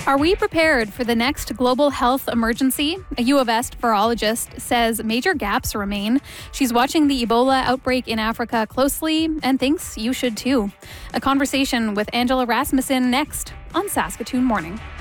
Are we prepared for the next global health emergency? A U of S virologist says major gaps remain. She's watching the Ebola outbreak in Africa closely and thinks you should too. A conversation with Angela Rasmussen next on Saskatoon Morning.